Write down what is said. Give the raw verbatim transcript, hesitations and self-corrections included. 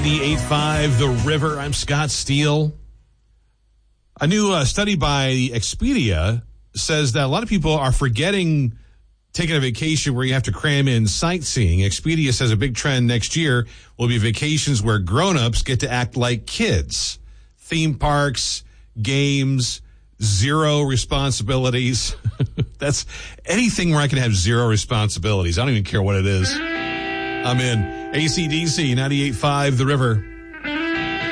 ninety-eight point five The River. I'm Scott Steele. A new uh, study by Expedia says that a lot of people are forgetting taking a vacation where you have to cram in sightseeing. Expedia says a big trend next year will be vacations where grown-ups get to act like kids. Theme parks, games, zero responsibilities. That's anything where I can have zero responsibilities. I don't even care what it is. I'm in. A C D C ninety-eight point five The River.